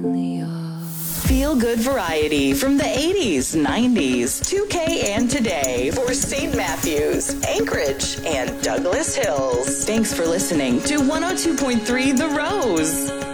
Feel good variety from the 80s, 90s, 2K, and today for St. Matthews, Anchorage, and Douglas Hills. Thanks for listening to 102.3 The Rose.